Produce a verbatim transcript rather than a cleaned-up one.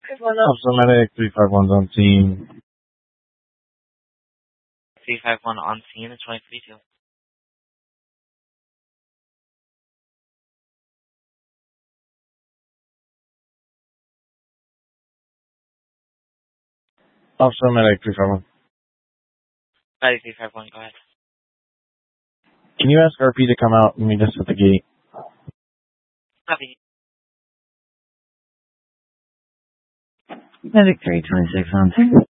Officer Medic three five one's on scene. three five one on scene, it's twenty-three two. Officer Medic three five one. Medic three five one, go ahead. Can you ask R P to come out and meet us at the gate? Copy. Medic three twenty-six on scene.